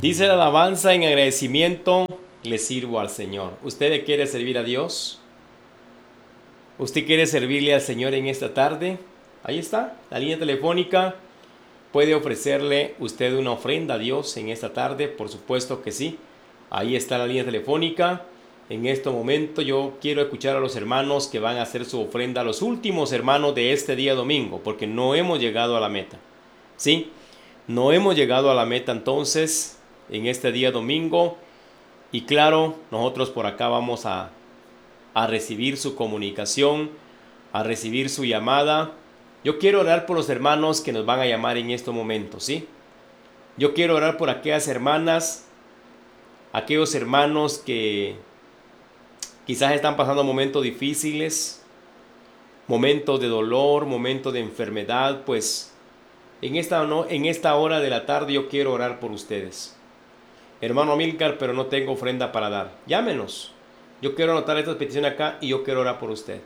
Dice la alabanza: en agradecimiento le sirvo al Señor. ¿Usted quiere servir a Dios? ¿Usted quiere servirle al Señor en esta tarde? Ahí está, la línea telefónica. ¿Puede ofrecerle usted una ofrenda a Dios en esta tarde? Por supuesto que sí. Ahí está la línea telefónica. En este momento yo quiero escuchar a los hermanos que van a hacer su ofrenda, a los últimos hermanos de este día domingo, porque no hemos llegado a la meta. ¿Sí? No hemos llegado a la meta entonces en este día domingo. Y claro, nosotros por acá vamos a recibir su comunicación, a recibir su llamada. Yo quiero orar por los hermanos que nos van a llamar en estos momentos, ¿sí? Yo quiero orar por aquellas hermanas, aquellos hermanos que quizás están pasando momentos difíciles, momentos de dolor, momentos de enfermedad. Pues en esta hora de la tarde yo quiero orar por ustedes. Hermano Amílcar, pero no tengo ofrenda para dar. Llámenos. Yo quiero anotar esta petición acá y yo quiero orar por usted.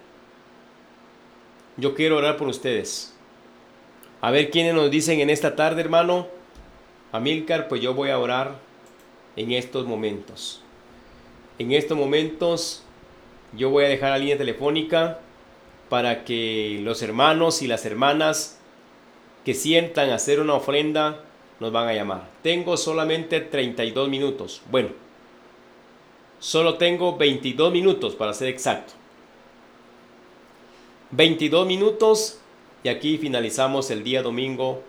Yo quiero orar por ustedes. A ver quiénes nos dicen en esta tarde, hermano Amílcar, pues yo voy a orar en estos momentos. En estos momentos yo voy a dejar la línea telefónica para que los hermanos y las hermanas que sientan hacer una ofrenda nos van a llamar. Tengo solamente 32 minutos. Bueno, solo tengo 22 minutos para ser exacto. 22 minutos y aquí finalizamos el día domingo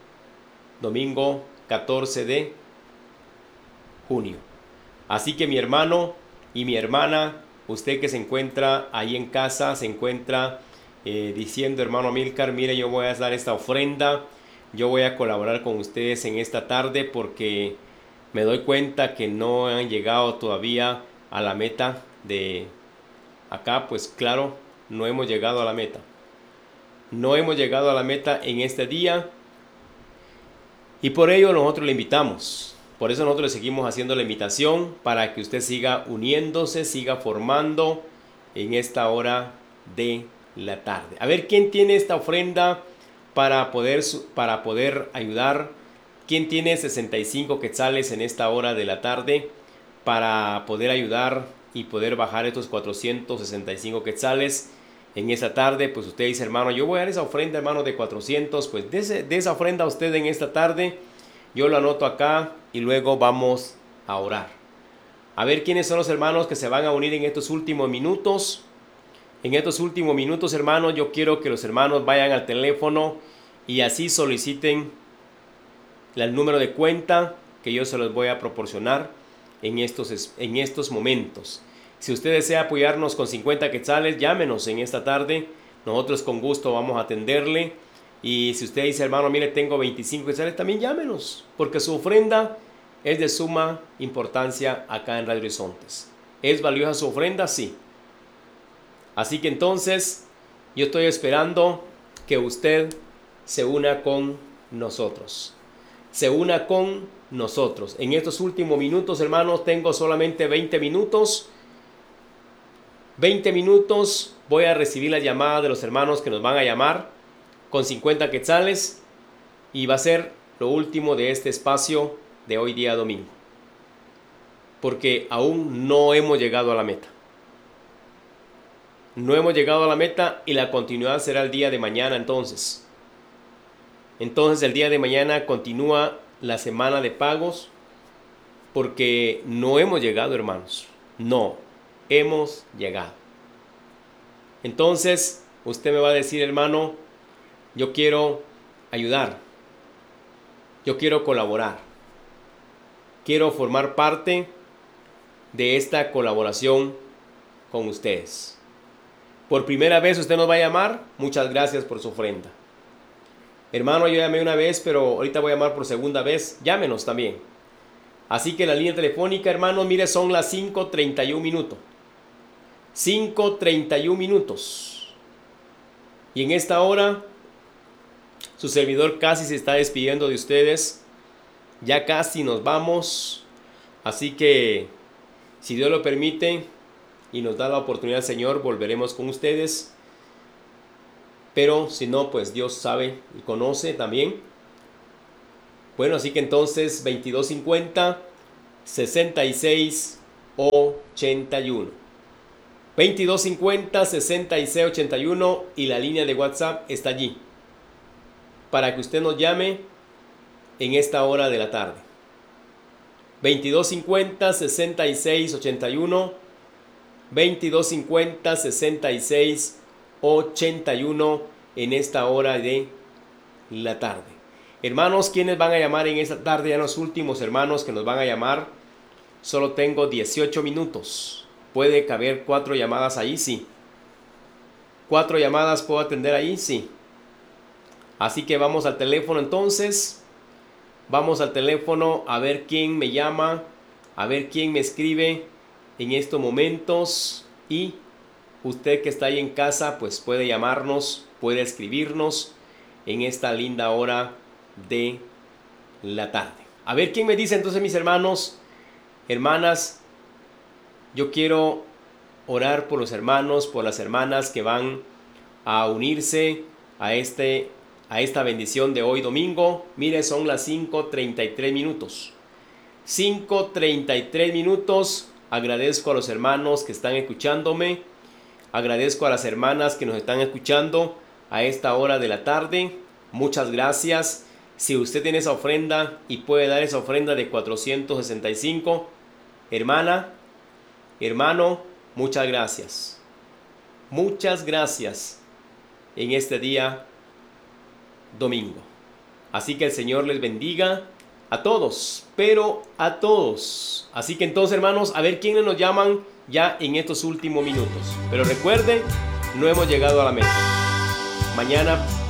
14 de junio. Así que mi hermano y mi hermana, usted que se encuentra ahí en casa, se encuentra diciendo: hermano Amílcar, mire, yo voy a dar esta ofrenda, yo voy a colaborar con ustedes en esta tarde porque me doy cuenta que no han llegado todavía a la meta de acá. Pues claro, no hemos llegado a la meta. No hemos llegado a la meta en este día y por ello nosotros le invitamos. Por eso nosotros le seguimos haciendo la invitación para que usted siga uniéndose, siga formando en esta hora de la tarde. A ver quién tiene esta ofrenda para poder ayudar. ¿Quién tiene 65 quetzales en esta hora de la tarde para poder ayudar y poder bajar estos 465 quetzales en esa tarde? Pues usted dice: hermano, yo voy a dar esa ofrenda, hermano, de 400. Pues de esa ofrenda a usted en esta tarde. Yo lo anoto acá y luego vamos a orar. A ver quiénes son los hermanos que se van a unir en estos últimos minutos. En estos últimos minutos, hermanos, yo quiero que los hermanos vayan al teléfono y así soliciten el número de cuenta que yo se los voy a proporcionar en estos momentos. Si usted desea apoyarnos con 50 quetzales, llámenos en esta tarde. Nosotros con gusto vamos a atenderle. Y si usted dice: hermano, mire, tengo 25 quetzales, también llámenos, porque su ofrenda es de suma importancia acá en Radio Horizontes. ¿Es valiosa su ofrenda? Sí. Así que entonces yo estoy esperando que usted se una con nosotros. Se una con nosotros. En estos últimos minutos, hermanos, tengo solamente 20 minutos. 20 minutos voy a recibir la llamada de los hermanos que nos van a llamar con 50 quetzales y va a ser lo último de este espacio de hoy día domingo. Porque aún no hemos llegado a la meta. No hemos llegado a la meta y la continuidad será el día de mañana entonces. Entonces el día de mañana continúa la semana de pagos porque no hemos llegado, hermanos. No hemos llegado. Entonces usted me va a decir: hermano, yo quiero ayudar. Yo quiero colaborar. Quiero formar parte de esta colaboración con ustedes. Por primera vez usted nos va a llamar. Muchas gracias por su ofrenda. Hermano, yo llamé una vez, pero ahorita voy a llamar por segunda vez. Llámenos también. Así que la línea telefónica, hermano, mire, son las 5:31 minutos. 5:31 minutos. Y en esta hora, su servidor casi se está despidiendo de ustedes. Ya casi nos vamos. Así que, si Dios lo permite y nos da la oportunidad, Señor, volveremos con ustedes. Pero si no, pues Dios sabe y conoce también. Bueno, así que entonces 22:50 66 81. 2250 66 81 y la línea de WhatsApp está allí para que usted nos llame en esta hora de la tarde. 2250 66 81, 2250 66 81 en esta hora de la tarde. Hermanos, ¿quiénes van a llamar en esta tarde? Ya los últimos hermanos que nos van a llamar. Solo tengo 18 minutos. ¿Puede caber 4 llamadas ahí? Sí. 4 llamadas puedo atender ahí, sí. Así que vamos al teléfono entonces. Vamos al teléfono a ver quién me llama, a ver quién me escribe en estos momentos. Y usted que está ahí en casa, pues puede llamarnos, puede escribirnos en esta linda hora de la tarde. A ver quién me dice entonces, mis hermanos, hermanas. Yo quiero orar por los hermanos, por las hermanas que van a unirse a esta bendición de hoy domingo. Mire, son las 5:33 minutos. 5:33 minutos. Agradezco a los hermanos que están escuchándome. Agradezco a las hermanas que nos están escuchando a esta hora de la tarde. Muchas gracias. Si usted tiene esa ofrenda y puede dar esa ofrenda de 465, hermana, hermano, muchas gracias. Muchas gracias en este día domingo. Así que el Señor les bendiga a todos, pero a todos. Así que entonces, hermanos, a ver quiénes nos llaman ya en estos últimos minutos. Pero recuerden, no hemos llegado a la meta. Mañana